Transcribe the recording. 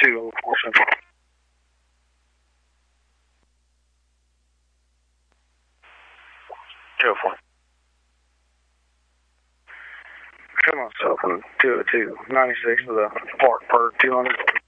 204 Central. Come on, cell phone 202 96 with a park per 200.